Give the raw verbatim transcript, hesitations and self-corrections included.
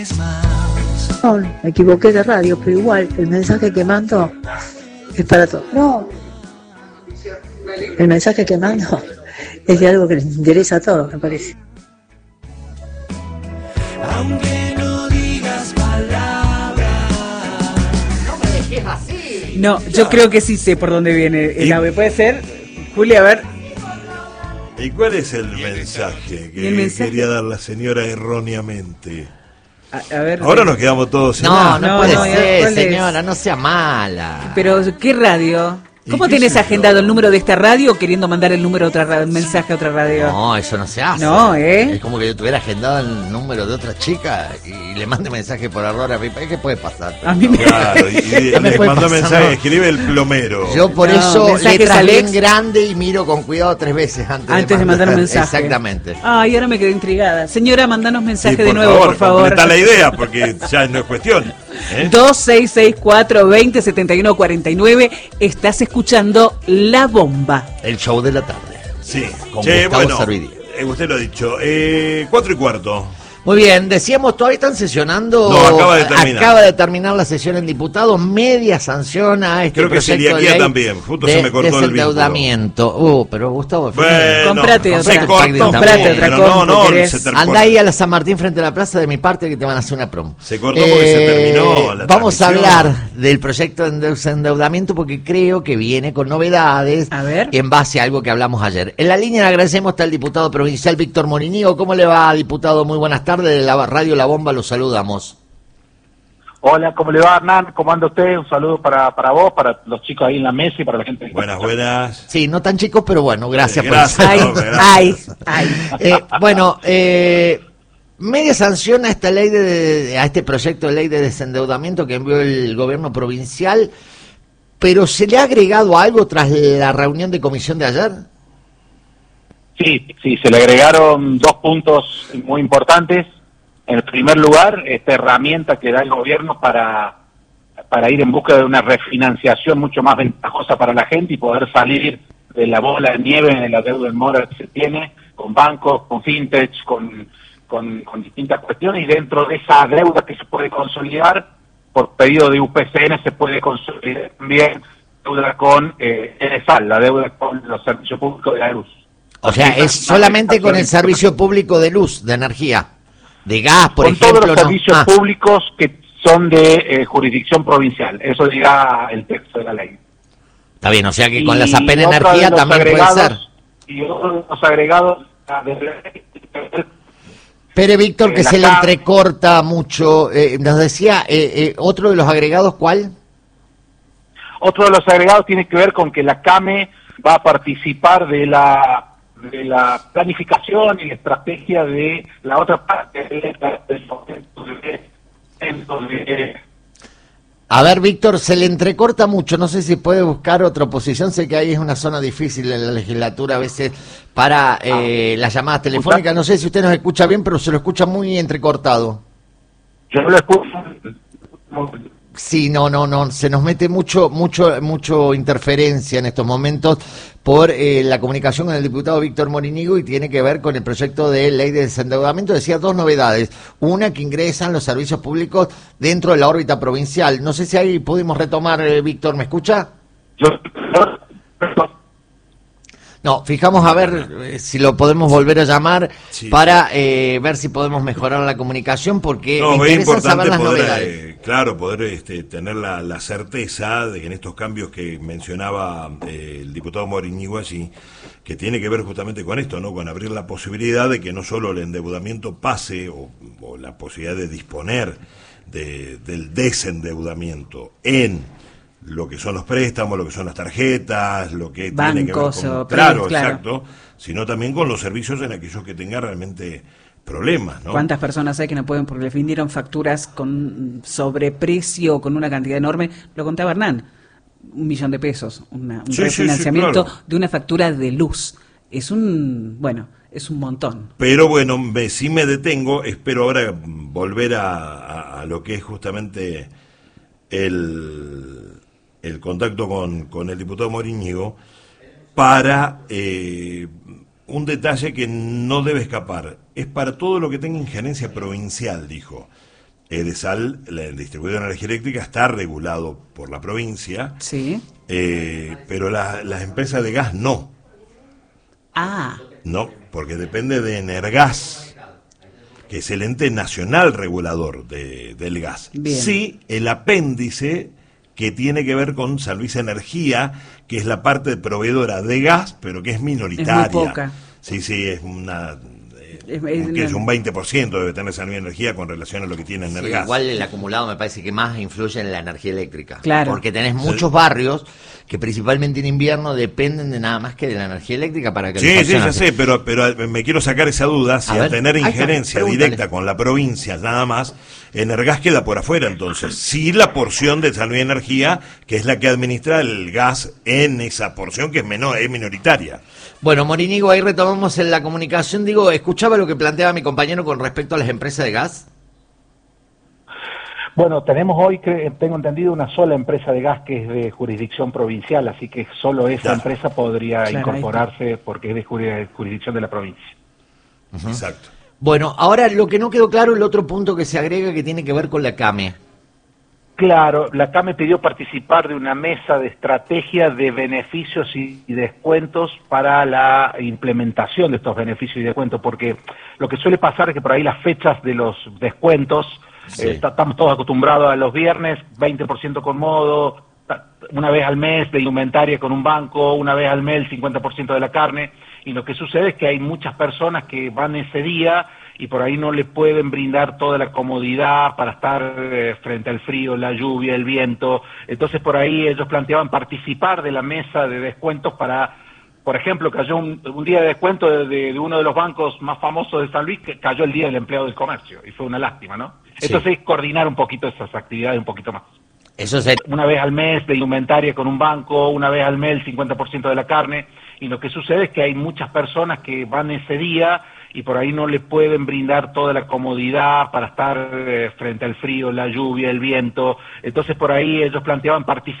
No, me equivoqué de radio, pero igual el mensaje que mando es para todos. No, el mensaje que mando es de algo que les interesa a todos, me parece. Aunque no digas palabras, no me dejes así. No, yo creo que sí sé por dónde viene el ave. ¿Puede ser? Julia, a ver. ¿Y cuál es el mensaje que el mensaje? quería dar la señora erróneamente? A, a ver. Ahora nos quedamos todos sin No, nada. no, No, puede no, ser, ¿cuál es? señora, no sea mala. Pero, ¿qué radio? ¿Cómo ¿Y qué tienes sé agendado yo? el número de esta radio queriendo mandar el número a otra radio, el mensaje a otra radio? No, eso no se hace. No, ¿eh? Es como que yo tuviera agendado el número de otra chica y le mande mensaje por error a mi país. ¿Qué puede pasar? A mí me... Claro, y, y No me le puede mandó pasar, mensaje, no. escribe el plomero. Yo por No, eso mensajes letras Alex. bien grande y miro con cuidado tres veces antes, Antes de mandar un mensaje. Exactamente. Ay, ahora me quedé intrigada. Señora, mandanos mensaje Sí, de nuevo, por favor. completa la idea, porque ya no es cuestión. ¿eh? dos seis seis cuatro, veinte, setenta y uno, cuarenta y nueve. Estás escuchando La Bomba. El show de la tarde. Sí, Con che, Gustavo bueno, Servidi. eh, usted lo ha dicho. Eh, cuatro y cuarto. Muy bien, decíamos, todavía están sesionando. No, acaba de terminar. Acaba de terminar la sesión en diputados, media sanción a este Creo que proyecto Celiaquía de ley también, justo de se me cortó el vínculo. desendeudamiento. Uh, pero Gustavo, Bueno, Comprate no, otra, se cortó, comprate otra pero cosa, no, no, ¿querés? se ter- anda ahí a la San Martín frente a la plaza de mi parte que te van a hacer una promo. Se cortó porque se terminó la Vamos a transmisión. hablar del proyecto de desendeudamiento porque creo que viene con novedades A ver. en base a algo que hablamos ayer. En la línea le agradecemos está el diputado provincial Víctor Morínigo. ¿Cómo le va, diputado? Muy buenas tardes. De la radio La Bomba lo saludamos. Hola, ¿cómo le va, Hernán? ¿Cómo anda usted? Un saludo para, para vos, para los chicos ahí en la mesa y para la gente. Buenas, buenas. Sí, no tan chicos, pero bueno, gracias Eh, por gracias, eso. Ay, no, gracias. ay, ay. Eh, bueno, eh, media sanción a esta ley de, de- a este proyecto de ley de desendeudamiento que envió el gobierno provincial, pero ¿se le ha agregado algo tras la reunión de comisión de ayer? Sí, sí, se le agregaron dos puntos muy importantes. En el primer lugar, esta herramienta que da el gobierno para, para ir en busca de una refinanciación mucho más ventajosa para la gente y poder salir de la bola de nieve de la deuda en mora que se tiene con bancos, con fintech, con, con, con distintas cuestiones, y dentro de esa deuda que se puede consolidar, por pedido de U P C N se puede consolidar también deuda con eh, ENESAL, la deuda con los servicios públicos de la luz. O sea, es solamente con el servicio público de luz, de energía, de gas, por con ejemplo. todos los ¿no? servicios Ah, públicos que son de eh, jurisdicción provincial. Eso dirá el texto de la ley. está bien, o sea que Y con la SAPEN otro de Energía los también puede agregados- ser. Y otro de los agregados ah, de la ley, Pero Víctor, Eh, que la se le K- entrecorta mucho, eh, nos decía, eh, eh, otro de los agregados, ¿cuál? otro de los agregados tiene que ver con que la CAME va a participar de la de la planificación y la estrategia de la otra parte de la- del fomento de- de- A ver, Víctor, se le entrecorta mucho, no sé si puede buscar otra oposición, sé que ahí es una zona difícil en la legislatura a veces para eh, las llamadas telefónicas, no sé si usted nos escucha bien, pero se lo escucha muy entrecortado. Yo no lo escucho. Sí, no, no, no, se nos mete mucho, mucho, mucho interferencia en estos momentos por eh, la comunicación con el diputado Víctor Morínigo y tiene que ver con el proyecto de ley de desendeudamiento. Decía dos novedades. Una, que ingresan los servicios públicos dentro de la órbita provincial. No sé si ahí pudimos retomar, eh, Víctor, ¿me escucha? Yo, No, fijamos a ver eh, si lo podemos volver a llamar Sí. para eh, ver si podemos mejorar la comunicación porque No, me es interesa saber importante las poder, novedades. eh, claro, poder este, tener la, la certeza de que en estos cambios que mencionaba eh, el diputado Morínigo allí, que tiene que ver justamente con esto, ¿no? Con abrir la posibilidad de que no solo el endeudamiento pase o, o la posibilidad de disponer de, del desendeudamiento en lo que son los préstamos, lo que son las tarjetas, lo que tiene que ver Bancos con, o claro, préstamos, claro. exacto, sino también con los servicios en aquellos que tengan realmente problemas, ¿no? ¿Cuántas personas hay que no pueden porque les vinieron facturas con sobreprecio o con una cantidad enorme? Lo contaba Hernán, un millón de pesos, una- un Sí, sí, sí, refinanciamiento claro. de una factura de luz. Es un, bueno, es un montón. Pero bueno, me, sí me detengo, espero ahora volver a, a- a lo que es justamente el, el contacto con, con el diputado Morínigo para eh, un detalle que no debe escapar. Es para todo lo que tenga injerencia provincial, dijo. Edesal, la- el distribuidor de energía eléctrica, está regulado por la provincia, Sí. eh, pero la- las empresas de gas no, Ah, no, porque depende de Energas, que es el ente nacional regulador de- del gas. Bien. Sí, el apéndice que tiene que ver con San Luis Energía, que es la parte proveedora de gas, pero que es minoritaria. Es muy poca. Sí, sí, es una... es- es que es una- un veinte por ciento debe tener San Luis Energía con relación a lo que tiene Sí, Energas. igual el acumulado me parece que más influye en la energía eléctrica. Claro. Porque tenés muchos barrios que principalmente en invierno dependen de nada más que de la energía eléctrica para que Sí, les sí, funcione. ya sé, pero, pero me quiero sacar esa duda, si A al ver, tener ahí está, injerencia pregúntale. directa con la provincia nada más, Energas queda por afuera entonces. Sí, la porción de San Luis Energía, que es la que administra el gas en esa porción que es menor, es minoritaria. Bueno, Morinigo, ahí retomamos en la comunicación. Digo, escuchaba lo que planteaba mi compañero con respecto a las empresas de gas. Bueno, tenemos hoy, cre- tengo entendido, una sola empresa de gas que es de jurisdicción provincial, así que solo esa Claro. empresa podría Claro, incorporarse porque es de juri- jurisdicción de la provincia. Exacto. Bueno, ahora lo que no quedó claro, el otro punto que se agrega que tiene que ver con la CAME. Claro, la CAME pidió participar de una mesa de estrategia de beneficios y y descuentos para la implementación de estos beneficios y descuentos, porque lo que suele pasar es que por ahí las fechas de los descuentos, Sí. eh, está- estamos todos acostumbrados a los viernes, veinte por ciento con modo, ta- una vez al mes de indumentaria con un banco, una vez al mes el cincuenta por ciento de la carne, y lo que sucede es que hay muchas personas que van ese día y por ahí no le pueden brindar toda la comodidad para estar eh, frente al frío, la lluvia, el viento. Entonces por ahí ellos planteaban participar de la mesa de descuentos para, por ejemplo, cayó un, un día de descuento de, de- de uno de los bancos más famosos de San Luis, que cayó el día del empleado del comercio, y fue una lástima, ¿no? Sí. Entonces coordinar un poquito esas actividades un poquito más. Eso se... Una vez al mes de indumentaria con un banco, una vez al mes el cincuenta por ciento de la carne, y lo que sucede es que hay muchas personas que van ese día y por ahí no le pueden brindar toda la comodidad para estar eh, frente al frío, la lluvia, el viento. Entonces por ahí ellos planteaban participar